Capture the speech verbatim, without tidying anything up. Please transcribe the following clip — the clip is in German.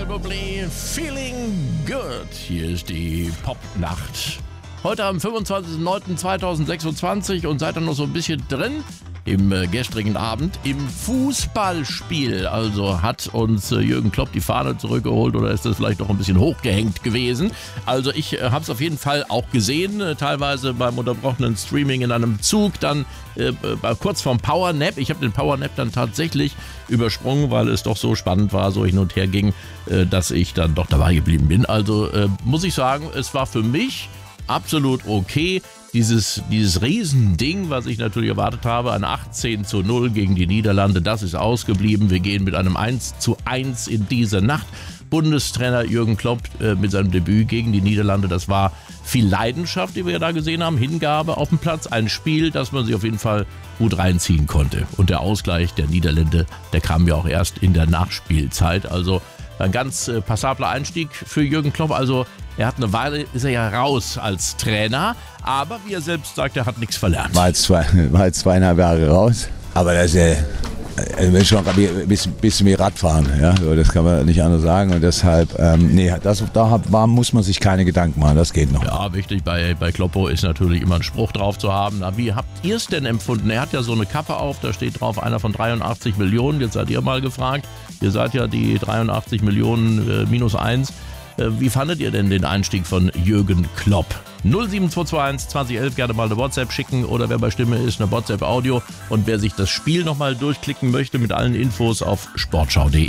Bublé, Feeling Good. Hier ist die Popnacht. Heute am fünfundzwanzigsten neunten zweitausendsechsundzwanzig und seid ihr noch so ein bisschen drin im äh, gestrigen Abend im Fußballspiel. Also hat uns äh, Jürgen Klopp die Fahne zurückgeholt oder ist das vielleicht noch ein bisschen hochgehängt gewesen? Also ich äh, habe es auf jeden Fall auch gesehen, äh, teilweise beim unterbrochenen Streaming in einem Zug, dann äh, bei, kurz vorm Powernap. Ich habe den Powernap dann tatsächlich übersprungen, weil es doch so spannend war, so hin und her ging, äh, dass ich dann doch dabei geblieben bin. Also äh, muss ich sagen, es war für mich absolut okay. Dieses, dieses Riesending, was ich natürlich erwartet habe, ein achtzehn zu null gegen die Niederlande, das ist ausgeblieben. Wir gehen mit einem eins zu eins in diese Nacht. Bundestrainer Jürgen Klopp äh, mit seinem Debüt gegen die Niederlande, das war viel Leidenschaft, die wir da gesehen haben, Hingabe auf dem Platz, ein Spiel, das man sich auf jeden Fall gut reinziehen konnte. Und der Ausgleich der Niederländer, der kam ja auch erst in der Nachspielzeit, also ein ganz äh, passabler Einstieg für Jürgen Klopp. Also er hat eine Weile, ist er ja raus als Trainer, aber wie er selbst sagt, er hat nichts verlernt. War jetzt, zwei, war jetzt zweieinhalb Jahre raus, aber das ist ja äh, schon ein bisschen, bisschen wie Radfahren, ja? Das kann man nicht anders sagen und deshalb, ähm, nee, das, da war, muss man sich keine Gedanken machen, das geht noch. Ja, wichtig bei, bei Kloppo ist natürlich immer ein Spruch drauf zu haben. Na, wie habt ihr es denn empfunden? Er hat ja so eine Kappe auf, da steht drauf einer von dreiundachtzig Millionen, jetzt seid ihr mal gefragt. Ihr seid ja die dreiundachtzig Millionen äh, minus eins. Äh, wie fandet ihr denn den Einstieg von Jürgen Klopp? null sieben zwei zwei eins zwanzig elf gerne mal eine WhatsApp schicken oder wer bei Stimme ist, eine WhatsApp-Audio. Und wer sich das Spiel nochmal durchklicken möchte mit allen Infos auf sportschau punkt de.